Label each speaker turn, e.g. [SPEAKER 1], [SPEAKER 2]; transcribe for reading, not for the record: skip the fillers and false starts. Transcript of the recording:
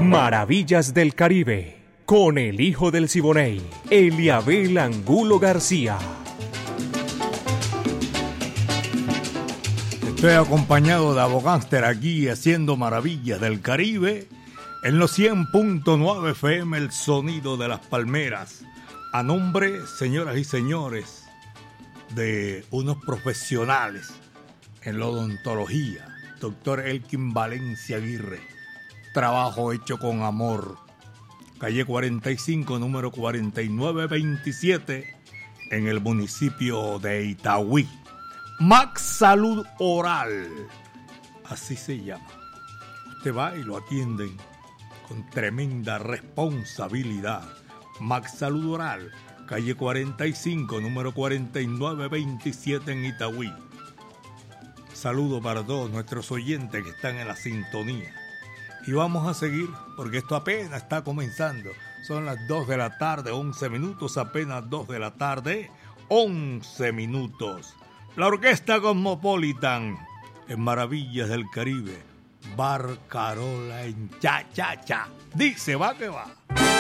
[SPEAKER 1] Maravillas del Caribe, con el hijo del Siboney, Eliabel Angulo García.
[SPEAKER 2] Estoy acompañado de Abogánster aquí haciendo Maravillas del Caribe en los 100.9 FM, el sonido de las palmeras. A nombre, señoras y señores, de unos profesionales en la odontología, doctor Elkin Valencia Aguirre. Trabajo hecho con amor. Calle 45, número 4927, en el municipio de Itagüí. Max Salud Oral, así se llama. Usted va y lo atienden con tremenda responsabilidad. Max Salud Oral, calle 45, número 4927 en Itagüí. Saludo para todos nuestros oyentes que están en la sintonía. Y vamos a seguir, porque esto apenas está comenzando. Son las 2 de la tarde, 11 minutos, apenas 2 de la tarde, 11 minutos. La Orquesta Cosmopolitan en Maravillas del Caribe. Bar Carola en Cha Cha Cha. Dice, va que va.